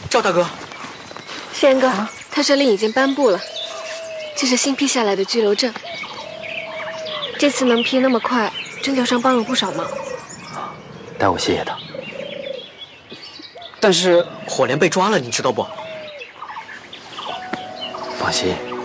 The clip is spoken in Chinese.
赵大哥， 世言哥，特赦令已经颁布了，这是新批下来的拘留证。这次能批那么快，真流上帮了不少忙。 代我谢谢他。 但是火莲被抓了，你知道不？ 放心。